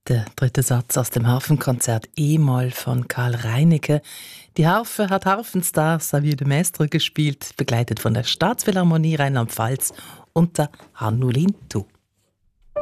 Der dritte Satz aus dem Harfenkonzert E-Moll von Karl Reinecke. Die Harfe hat Harfenstar Xavier de Maistre gespielt, begleitet von der Staatsphilharmonie Rheinland-Pfalz unter Hannu Lintu.